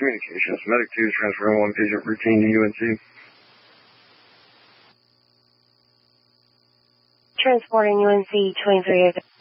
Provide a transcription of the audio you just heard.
Communications. Medic 2 is transferring one patient routine to UNC. Transporting UNC 23.